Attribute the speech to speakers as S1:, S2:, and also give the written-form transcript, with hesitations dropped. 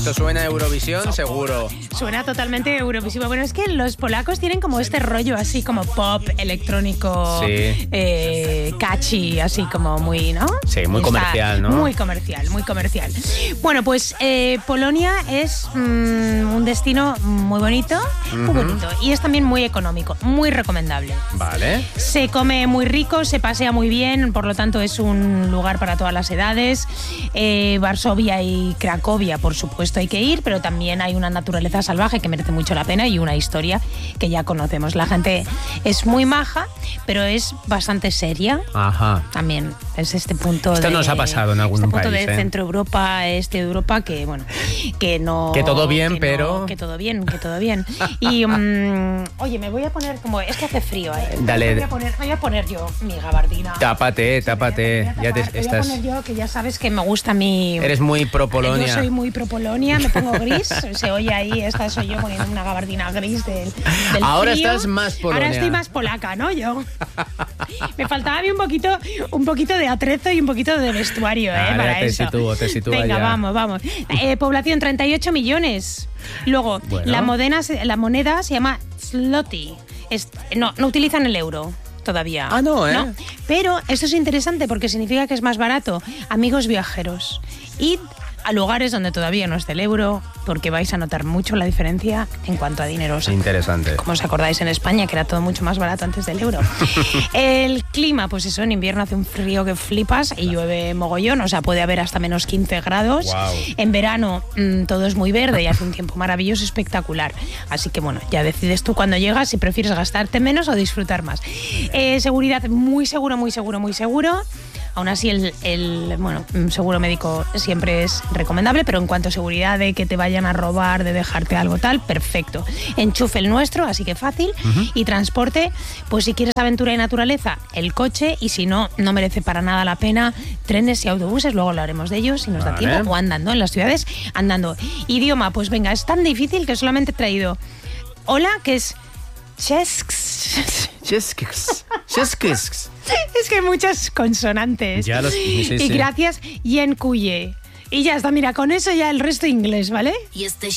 S1: Esto suena a Eurovisión, seguro.
S2: Suena totalmente eurovisivo. Bueno, es que los polacos tienen como este rollo así como pop, electrónico,
S1: Sí.
S2: Catchy, así como muy, ¿no?
S1: Sí, muy comercial, ¿no?
S2: Muy comercial, muy comercial. Bueno, pues Polonia es un destino muy bonito, muy bonito. Y es también muy económico, muy recomendable.
S1: Vale.
S2: Se come muy rico, se pasea muy bien, por lo tanto es un lugar para todas las edades. Varsovia y Cracovia, por supuesto, hay que ir, pero también hay una naturaleza salvaje que merece mucho la pena y una historia que ya conocemos. La gente es muy maja, pero es bastante seria.
S1: Ajá.
S2: También es este punto
S1: Esto nos ha pasado en algún
S2: este punto
S1: país,
S2: de Centro Europa, este de Europa, que bueno, que no...
S1: Que todo bien, pero...
S2: Que todo bien. Y, oye, me voy a poner como... Es que hace frío ahí.
S1: Dale.
S2: Me voy a poner yo mi gabardina.
S1: Tápate.
S2: Voy a poner yo, que ya sabes que me gusta mi...
S1: Eres muy pro Polonia.
S2: Yo soy muy pro Polonia, me pongo gris. Se oye ahí, soy yo poniendo una gabardina gris del
S1: Ahora
S2: frío.
S1: estás más Polonia.
S2: Ahora estoy más polaca, ¿no? Yo. Me faltaba a mí un poquito de atrezo y un poquito de vestuario, para
S1: te
S2: eso.
S1: sitúo
S2: Venga,
S1: ya.
S2: vamos. Población 38 millones. Luego,
S1: Bueno.
S2: la moneda se llama zloty. No utilizan el euro todavía.
S1: Ah, no, ¿eh?
S2: ¿no? Pero esto es interesante porque significa que es más barato. Amigos viajeros, id a lugares donde todavía no esté el euro, porque vais a notar mucho la diferencia en cuanto a dinero.
S1: Interesante.
S2: Como os acordáis, en España, que era todo mucho más barato antes del euro. El clima, pues eso, en invierno hace un frío que flipas y llueve mogollón, o sea, puede haber hasta menos 15 grados.
S1: Wow.
S2: En verano todo es muy verde y hace un tiempo maravilloso, espectacular. Así que bueno, ya decides tú cuando llegas si prefieres gastarte menos o disfrutar más. Seguridad, muy seguro. Aún así, el seguro médico siempre es recomendable, pero en cuanto a seguridad de que te vayan a robar, de dejarte algo tal, perfecto. Enchufe el nuestro, así que fácil. Y transporte, pues si quieres aventura y naturaleza, el coche, y si no, no merece para nada la pena, trenes y autobuses, luego hablaremos de ellos si nos da tiempo, o andando en las ciudades, andando. Idioma, pues venga, es tan difícil que solamente he traído hola, que es Chesks. Es que hay muchas consonantes.
S1: Sí.
S2: Y gracias, Yenkuye. Y ya está, mira, con eso ya el resto inglés, ¿vale?